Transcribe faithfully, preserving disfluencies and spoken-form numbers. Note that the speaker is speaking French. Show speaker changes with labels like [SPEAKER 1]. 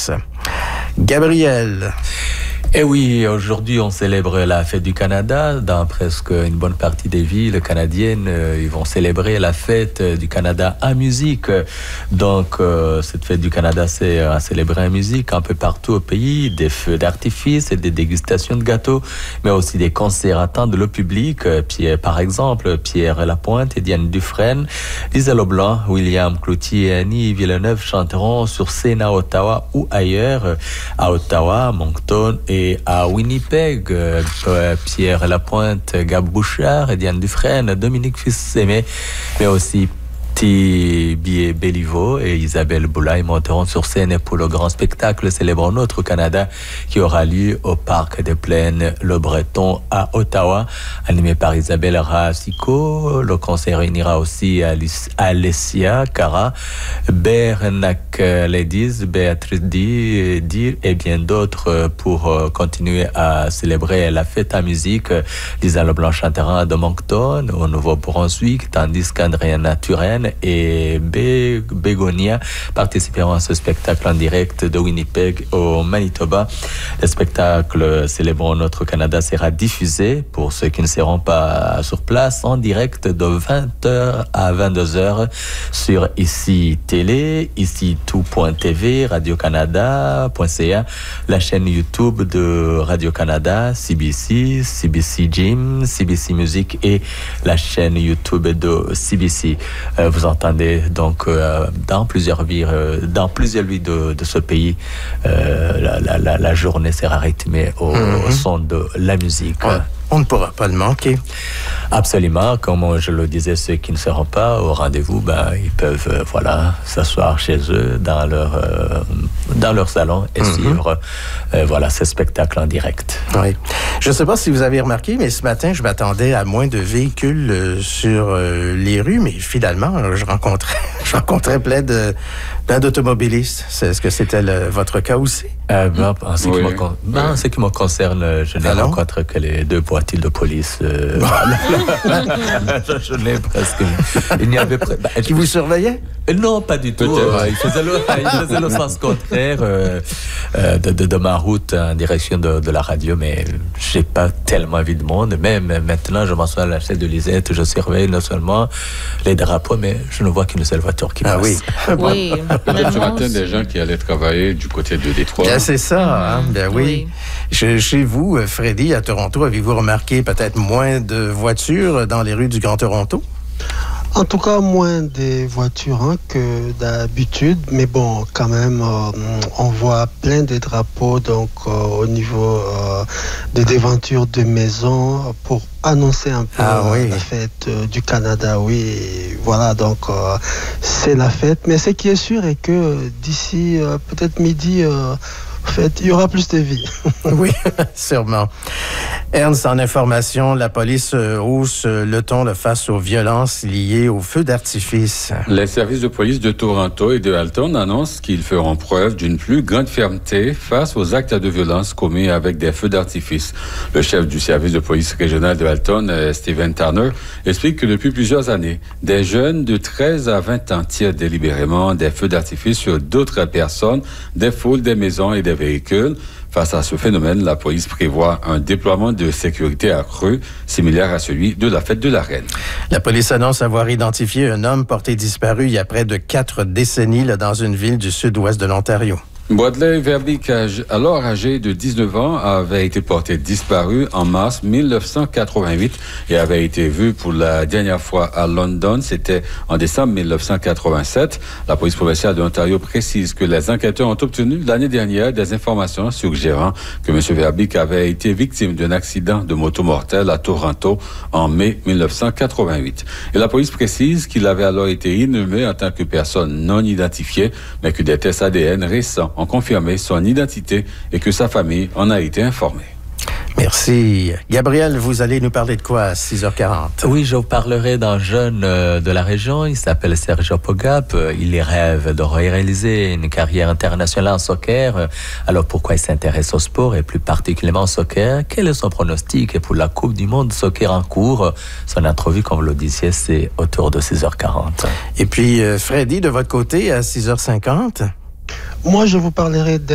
[SPEAKER 1] France. Gabriel.
[SPEAKER 2] Eh oui, aujourd'hui on célèbre la fête du Canada. Dans presque une bonne partie des villes canadiennes, euh, ils vont célébrer la fête du Canada en musique. Donc euh, cette fête du Canada, c'est à célébrer en musique un peu partout au pays, des feux d'artifice et des dégustations de gâteaux, mais aussi des concerts attendent le public. Pierre, par exemple, Pierre Lapointe et Diane Dufresne, Lisa Leblanc, William Cloutier et Annie Villeneuve chanteront sur scène à Ottawa ou ailleurs, à Ottawa, Moncton et à Winnipeg. euh, Pierre Lapointe, Gab Bouchard, Diane Dufresne, Dominique Fils-Aimé, mais aussi Tibi Béliveau et Isabelle Boulay monteront sur scène pour le grand spectacle célébrant notre Canada qui aura lieu au Parc des Plaines Le Breton à Ottawa, animé par Isabelle Racicot. Le concert réunira aussi Alessia Cara, Bernac Ladies, Béatrice Dir et bien d'autres pour continuer à célébrer la fête à musique. Lisa Leblanc chantera de Moncton au Nouveau-Brunswick, tandis qu'Andréana Turenne et Bé- Bégonia participeront à ce spectacle en direct de Winnipeg au Manitoba. Le spectacle célébrant notre Canada sera diffusé pour ceux qui ne seront pas sur place en direct de vingt heures à vingt-deux heures sur Ici Télé, ici tout point t v, radio-canada point c a, la chaîne YouTube de Radio-Canada, C B C, C B C Gym, C B C Music et la chaîne YouTube de C B C. Euh, vous entendez donc euh, dans plusieurs villes, euh, dans plusieurs villes de, de ce pays, euh, la, la, la, la journée sera rythmée au, mm-hmm. au son de la musique.
[SPEAKER 1] Ouais. On ne pourra pas le manquer.
[SPEAKER 2] Absolument. Comme je le disais, ceux qui ne seront pas au rendez-vous, ben, ils peuvent euh, voilà, s'asseoir chez eux dans leur, euh, dans leur salon et mm-hmm. suivre euh, voilà, ce spectacle en direct.
[SPEAKER 1] Oui. Je ne sais pas si vous avez remarqué, mais ce matin, je m'attendais à moins de véhicules euh, sur euh, les rues, mais finalement, je rencontrais, je rencontrais plein, de, plein d'automobilistes. C'est, est-ce que c'était le, votre cas aussi?
[SPEAKER 2] Euh, ben, en, ce oui. qui me, con... ben, en ce qui me concerne, je n'ai Alors? rencontré que les deux voitures de police. Euh... je, je n'ai presque. Il n'y avait. Pre...
[SPEAKER 1] Ben, qui vous surveillaient?
[SPEAKER 2] Non, pas du tout. Euh, il, faisait le, il faisait le sens contraire euh, euh, de, de, de ma route en direction de, de la radio, mais j'ai pas tellement vu de monde. Même maintenant, je m'assois à la chaise de Lisette, je surveille non seulement les drapeaux, mais je ne vois qu'une seule voiture qui
[SPEAKER 1] ah,
[SPEAKER 2] passe.
[SPEAKER 1] Ah
[SPEAKER 3] oui. oui.
[SPEAKER 4] Peut-être ce matin des gens qui allaient travailler du côté de Détroit.
[SPEAKER 1] Bien, c'est ça, hein? Ben oui. oui. Chez, chez vous, Freddy, à Toronto, avez-vous remarqué peut-être moins de voitures dans les rues du Grand Toronto?
[SPEAKER 5] En tout cas, moins des voitures hein, que d'habitude, mais bon, quand même, euh, on voit plein de drapeaux donc euh, au niveau euh, des devantures de maisons pour annoncer un peu
[SPEAKER 1] ah, oui.
[SPEAKER 5] la fête euh, du Canada. Oui, et voilà, donc euh, c'est la fête. Mais ce qui est sûr est que d'ici euh, peut-être midi, euh, en fait, il y aura plus de vie.
[SPEAKER 1] Oui, sûrement. Ernst, en information, la police hausse le ton face aux violences liées aux feux d'artifice.
[SPEAKER 4] Les services de police de Toronto et de Halton annoncent qu'ils feront preuve d'une plus grande fermeté face aux actes de violence commis avec des feux d'artifice. Le chef du service de police régional de Halton, Stephen Turner, explique que depuis plusieurs années, des jeunes de treize à vingt ans tirent délibérément des feux d'artifice sur d'autres personnes, des foules, des maisons et des véhicules. Face à ce phénomène, la police prévoit un déploiement de sécurité accru, similaire à celui de la fête de la Reine.
[SPEAKER 1] La police annonce avoir identifié un homme porté disparu il y a près de quatre décennies là, dans une ville du sud-ouest de l'Ontario.
[SPEAKER 4] Bradley Verbeek, alors âgé de dix-neuf ans, avait été porté disparu en mars mille neuf cent quatre-vingt-huit et avait été vu pour la dernière fois à London. C'était en décembre mille neuf cent quatre-vingt-sept. La police provinciale de l'Ontario précise que les enquêteurs ont obtenu l'année dernière des informations suggérant que M. Verbeek avait été victime d'un accident de moto mortel à Toronto en mai mille neuf cent quatre-vingt-huit. Et la police précise qu'il avait alors été inhumé en tant que personne non identifiée, mais que des tests A D N récents ont confirmé son identité et que sa famille en a été informée.
[SPEAKER 1] Merci. Gabriel, vous allez nous parler de quoi à six heures quarante?
[SPEAKER 2] Oui, je vous parlerai d'un jeune de la région. Il s'appelle Sergio Pogap. Il rêve de réaliser une carrière internationale en soccer. Alors, pourquoi il s'intéresse au sport et plus particulièrement au soccer? Quel est son pronostic pour la Coupe du Monde soccer en cours? Son entrevue, comme vous le disiez, c'est autour de six heures quarante.
[SPEAKER 1] Et puis, Freddy, de votre côté, à six heures cinquante?
[SPEAKER 5] Moi, je vous parlerai de